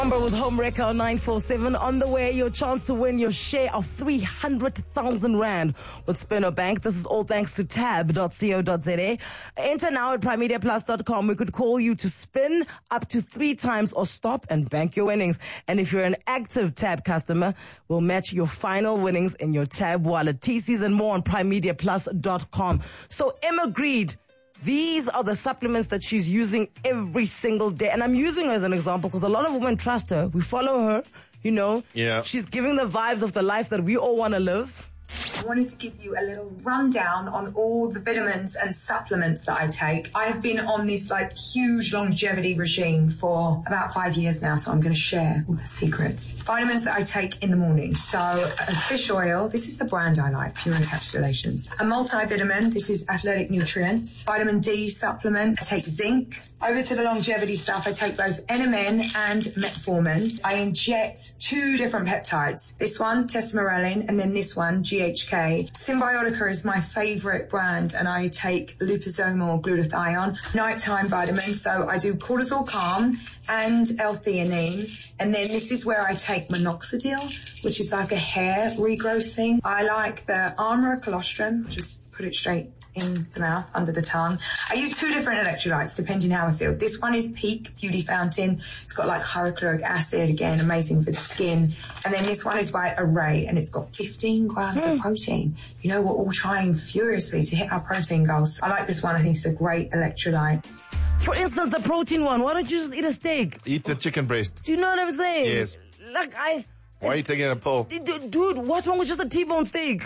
Number with Home Wrecker on 947. On the way, your chance to win your share of 300,000 Rand with Spinner Bank. This is all thanks to tab.co.za. Enter now at primediaplus.com. We could call you to spin up to 3 times or stop and bank your winnings. And if you're an active Tab customer, we'll match your final winnings in your Tab wallet. TCs and more on primediaplus.com. So Emma agreed. These are the supplements that she's using every single day. And I'm using her as an example because a lot of women trust her. We follow her, you know. Yeah. She's giving the vibes of the life that we all want to live. I wanted to give you a little rundown on all the vitamins and supplements that I take. I have been on this huge longevity regime for about 5 years now, so I'm going to share all the secrets. Vitamins that I take in the morning. So a fish oil, this is the brand I like, Pure Encapsulations. A multivitamin, this is Athletic Nutrients. Vitamin D supplement, I take zinc. Over to the longevity stuff, I take both NMN and metformin. I inject 2 different peptides. This one, tesamorelin, and then this one, GHK. Symbiotica is my favorite brand, and I take liposomal glutathione, nighttime vitamin. So I do cortisol calm and L-theanine. And then this is where I take minoxidil, which is like a hair regrowth thing. I like the Armor colostrum, just put it straight in the mouth, under the tongue. I use 2 different electrolytes depending how I feel. This one is Peak Beauty Fountain. It's got hydrochloric acid, again, amazing for the skin. And then this one is by Array, and it's got 15 grams of protein. You know, we're all trying furiously to hit our protein goals. I like this one. I think it's a great electrolyte. For instance, the protein one, why don't you just eat a steak? Eat the chicken breast. Do you know what I'm saying? Yes. Why are you taking a pill? Dude, what's wrong with just a T-bone steak?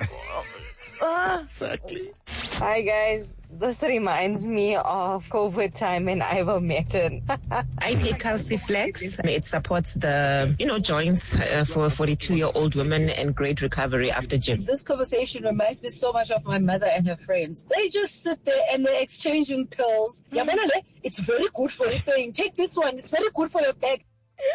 Exactly. Hi guys, this reminds me of COVID time and ivermectin. I take Calciflex. It supports the, joints for 42-year-old women and great recovery after gym. This conversation reminds me so much of my mother and her friends. They just sit there and they're exchanging pills. It's very good for your pain. Take this one. It's very good for your back.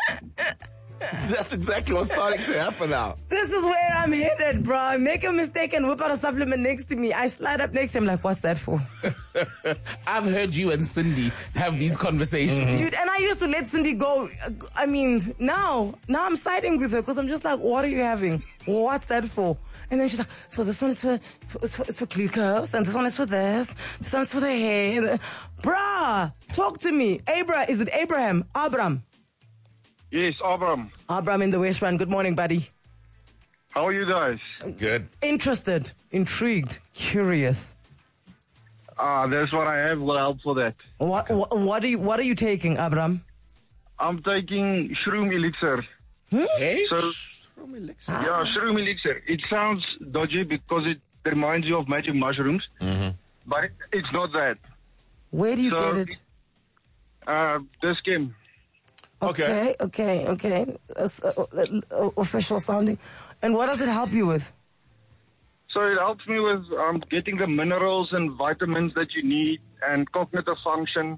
That's exactly what's starting to happen now. This is where I'm headed, bro. I make a mistake and whip out a supplement next to me. I slide up next to him like, what's that for? I've heard you and Cindy have these conversations. Dude, and I used to let Cindy go. I mean, now I'm siding with her because I'm just like, what are you having? What's that for? And then she's like, so this one is for glucose, and this one is for this one is for the hair. Bruh, talk to me. Is it Abraham? Abram. Yes, Abram. Abram in the West Rand. Good morning, buddy. How are you guys? Good. Interested, intrigued, curious. That's what I have. Will help for that. What are you taking, Abram? I'm taking Shroom Elixir. Hey? Shroom Elixir. Yeah, Shroom Elixir. It sounds dodgy because it reminds you of magic mushrooms, but it's not that. Where do you get it? The skim. Okay. Official sounding. And what does it help you with? So it helps me with getting the minerals and vitamins that you need and cognitive function.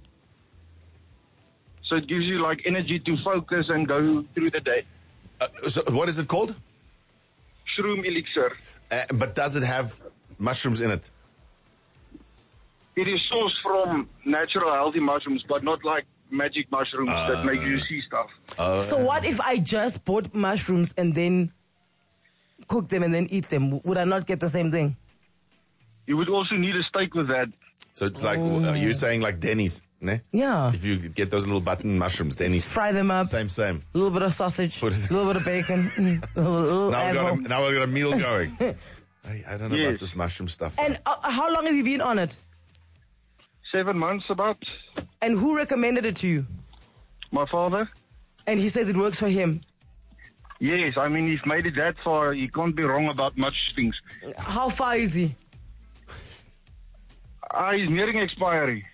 So it gives you energy to focus and go through the day. So what is it called? Shroom Elixir. But does it have mushrooms in it? It is sourced from natural healthy mushrooms, but not like magic mushrooms that make you see stuff. So what if I just bought mushrooms and then cook them and then eat them? Would I not get the same thing? You would also need a steak with that. So it's you're saying like Denny's, ne? Yeah. If you get those little button mushrooms, Denny's. Fry them up. Same. A little bit of sausage. A little bit of bacon. Now we've got a meal going. I don't know about this mushroom stuff. And how long have you been on it? 7 months about. And who recommended it to you? My father. And he says it works for him? Yes, I mean, he's made it that far. He can't be wrong about much things. How far is he? He's nearing expiry.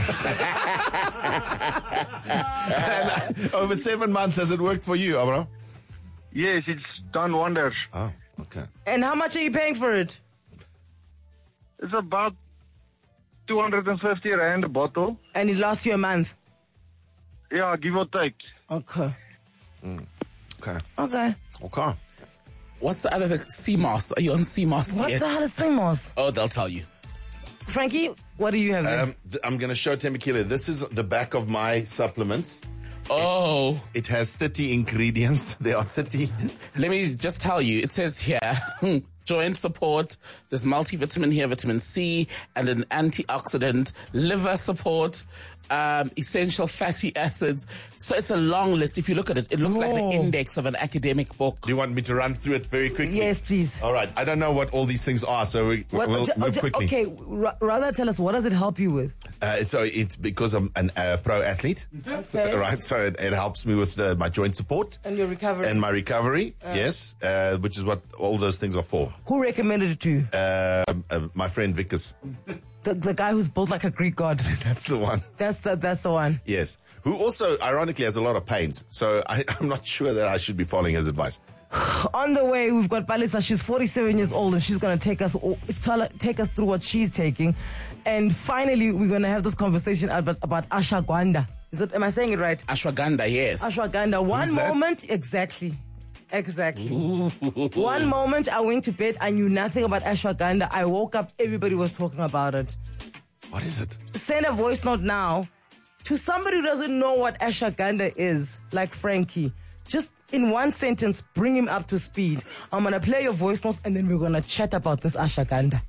And over 7 months, has it worked for you, Abraham? Yes, it's done wonders. Oh, okay. And how much are you paying for it? It's about 250 Rand a bottle. And it lasts you a month? Yeah, give or take. Okay. Okay. What's the other thing? CMOS. Are you on CMOS What yet? the hell is CMOS? Oh, they'll tell you. Frankie, what do you have there? I'm going to show Tembekile. This is the back of my supplements. Oh. It has 30 ingredients. There are 30. Let me just tell you, it says here, joint support, there's multivitamin here, vitamin C, and an antioxidant, liver support, essential fatty acids. So it's a long list. If you look at it, it looks like the index of an academic book. Do you want me to run through it very quickly? Yes, please. All right. I don't know what all these things are, so we'll move quickly. Okay, rather tell us, what does it help you with? So it's because I'm a pro athlete. Okay. Right. So it helps me with my joint support. And your recovery. And my recovery, yes, which is what all those things are for. Who recommended it to you? My friend Vickers. The guy who's built like a Greek god. That's the one. That's the one. Yes. Who also, ironically, has a lot of pains. So I'm not sure that I should be following his advice. On the way, we've got Palisa. She's 47 years old, and she's going to take us through what she's taking. And finally, we're going to have this conversation about ashwagandha. Am I saying it right? Ashwagandha, yes. Ashwagandha. One moment, exactly. One moment I went to bed, I knew nothing about ashwagandha. I woke up, everybody was talking about it. What is it? Send a voice note now to somebody who doesn't know what ashwagandha is, like Frankie. Just in one sentence, bring him up to speed. I'm going to play your voice notes and then we're going to chat about this ashwagandha.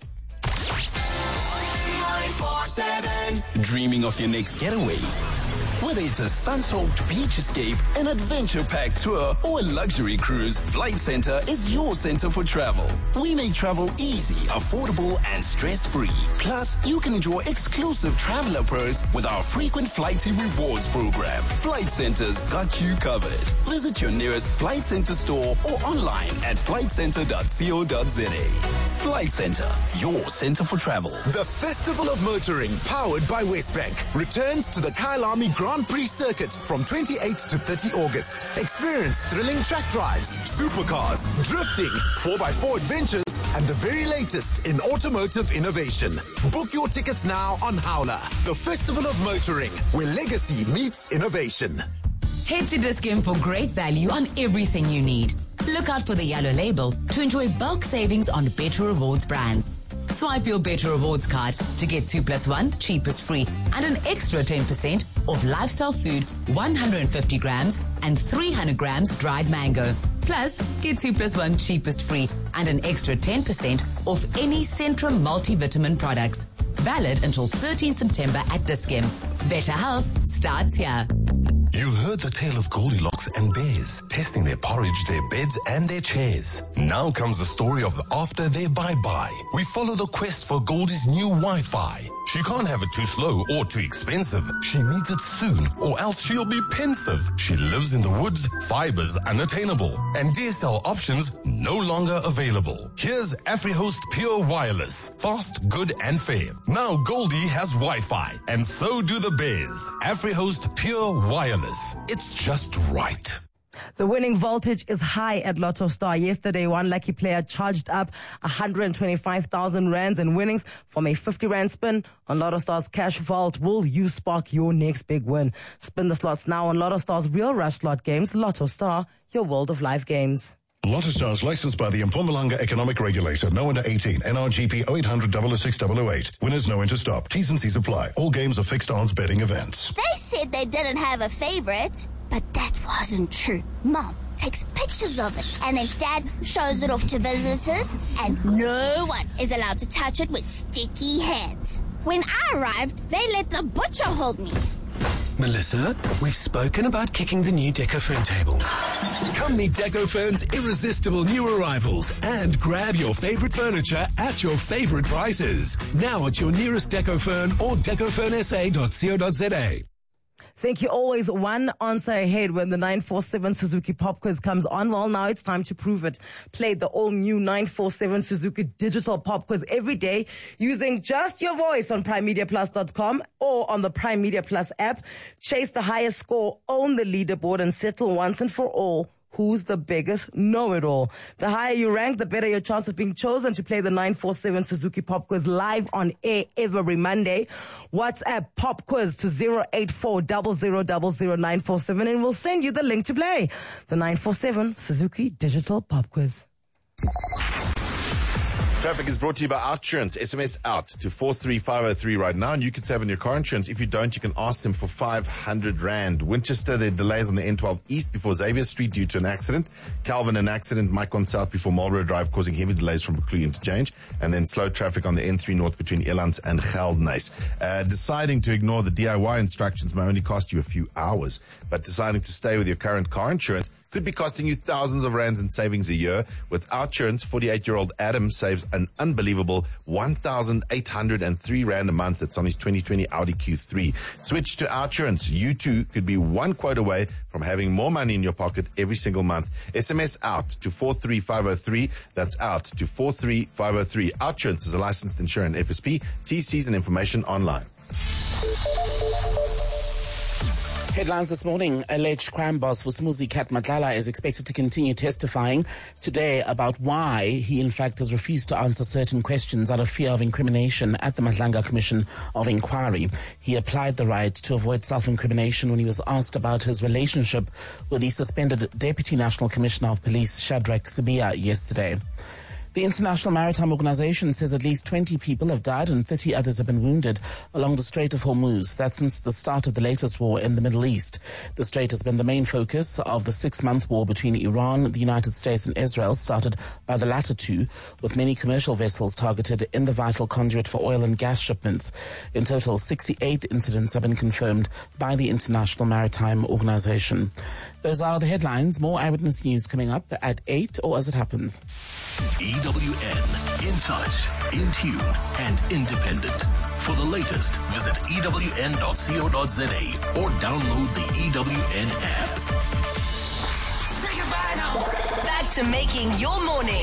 947. Dreaming of your next getaway? Whether it's a sun-soaked beach escape, an adventure-packed tour, or a luxury cruise, Flight Centre is your centre for travel. We make travel easy, affordable, and stress-free. Plus, you can enjoy exclusive traveler perks with our frequent flighty rewards program. Flight Centre's got you covered. Visit your nearest Flight Centre store or online at flightcentre.co.za. Flight Centre, your centre for travel. The Festival of Motoring, powered by Westbank, returns to the Kyalami Grand Prix circuit from 28 to 30 August. Experience thrilling track drives, supercars, drifting, 4x4 adventures, and the very latest in automotive innovation. Book your tickets now on Howler, the Festival of Motoring, where legacy meets innovation. Head to Dis-Chem for great value on everything you need. Look out for the yellow label to enjoy bulk savings on Better Rewards brands. Swipe your Better Rewards card to get 2+1 cheapest free and an extra 10% off lifestyle food, 150 grams and 300 grams dried mango. Plus, get 2+1 cheapest free and an extra 10% off any Centrum multivitamin products. Valid until 13 September at Dis-Chem. Better health starts here. You've heard the tale of Goldilocks and bears, testing their porridge, their beds, and their chairs. Now comes the story of after their bye-bye. We follow the quest for Goldie's new Wi-Fi. She can't have it too slow or too expensive. She needs it soon, or else she'll be pensive. She lives in the woods, fibers unattainable, and DSL options no longer available. Here's AfriHost Pure Wireless. Fast, good, and fair. Now Goldie has Wi-Fi, and so do the bears. AfriHost Pure Wireless. It's just right. The winning voltage is high at Lotto Star. Yesterday, one lucky player charged up 125,000 rands in winnings from a 50 rand spin on Lotto Star's cash vault. Will you spark your next big win? Spin the slots now on Lotto Star's Real Rush slot games. Lotto Star, your world of live games. Lotto Stars licensed by the Mpumalanga Economic Regulator. No under 18. NRGP 0800 006 008. Winners know when to stop. T's and C's apply. All games are fixed odds betting events. They said they didn't have a favorite, but that wasn't true. Mom takes pictures of it, and then Dad shows it off to visitors, and no one is allowed to touch it with sticky hands. When I arrived, they let the butcher hold me. Melissa, we've spoken about kicking the new Decofern table. Come meet Decofern's irresistible new arrivals and grab your favorite furniture at your favorite prices. Now at your nearest Decofern or decofernsa.co.za. Think you're always one answer ahead when the 947 Suzuki Pop Quiz comes on? Well, now it's time to prove it. Play the all-new 947 Suzuki Digital Pop Quiz every day using just your voice on PrimeMediaPlus.com or on the Prime Media Plus app. Chase the highest score, own the leaderboard, and settle once and for all who's the biggest know-it-all. The higher you rank, the better your chance of being chosen to play the 947 Suzuki Pop Quiz live on air every Monday. WhatsApp Pop Quiz to 084 0000947 and we'll send you the link to play. The 947 Suzuki Digital Pop Quiz. Traffic is brought to you by Outsurance. SMS out to 43503 right now, and you can save on your car insurance. If you don't, you can ask them for 500 Rand. Winchester, there are delays on the N12 East before Xavier Street due to an accident. Calvin, an accident. Mike on South before Marlborough Drive, causing heavy delays from Buccleuch interchange. And then slow traffic on the N3 North between Elands and Geldenhuys. Deciding to ignore the DIY instructions may only cost you a few hours, but deciding to stay with your current car insurance could be costing you thousands of rands in savings a year. With Outsurance, 48-year-old Adam saves an unbelievable 1,803 Rand a month. That's on his 2020 Audi Q3. Switch to Outsurance. You too could be one quote away from having more money in your pocket every single month. SMS out to 43503. That's out to 43503. Outsurance is a licensed insurance FSP. TCs and information online. Headlines this morning. Alleged crime boss for Smuzi Kat Matlala is expected to continue testifying today about why he in fact has refused to answer certain questions out of fear of incrimination at the Madlanga Commission of Inquiry. He applied the right to avoid self-incrimination when he was asked about his relationship with the suspended Deputy National Commissioner of Police Shadrack Sibiya yesterday. The International Maritime Organization says at least 20 people have died and 30 others have been wounded along the Strait of Hormuz. That's since the start of the latest war in the Middle East. The strait has been the main focus of the 6-month war between Iran, the United States and Israel, started by the latter two, with many commercial vessels targeted in the vital conduit for oil and gas shipments. In total, 68 incidents have been confirmed by the International Maritime Organization. Those are the headlines. More Eyewitness News coming up at 8 or as it happens. EWN, in touch, in tune, and independent. For the latest, visit ewn.co.za or download the EWN app. Say goodbye now. Back to making your morning